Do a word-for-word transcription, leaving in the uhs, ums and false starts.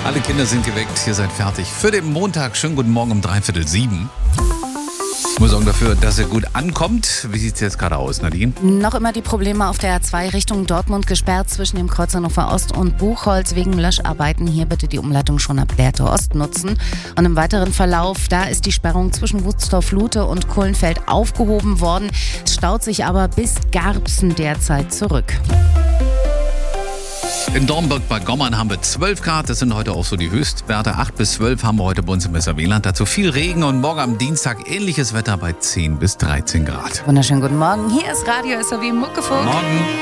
Alle Kinder sind geweckt, ihr seid fertig für den Montag. Schönen guten Morgen um dreiviertel sieben. Ich muss sorgen dafür, dass er gut ankommt. Wie sieht es jetzt gerade aus, Nadine? Noch immer die Probleme auf der A zwei Richtung Dortmund, gesperrt zwischen dem Kreuz Hannover Ost und Buchholz wegen Löscharbeiten. Hier bitte die Umleitung schon ab Lehrte Ost nutzen. Und im weiteren Verlauf, da ist die Sperrung zwischen Wunstorf-Lute und Kullenfeld aufgehoben worden. Es staut sich aber bis Garbsen derzeit zurück. In Dornburg bei Gommern haben wir zwölf Grad, das sind heute auch so die Höchstwerte. acht bis zwölf haben wir heute bei uns im Weserwieland. Dazu viel Regen und morgen am Dienstag ähnliches Wetter bei zehn bis dreizehn Grad. Wunderschönen guten Morgen, hier ist Radio S R W Muckefuck. Morgen.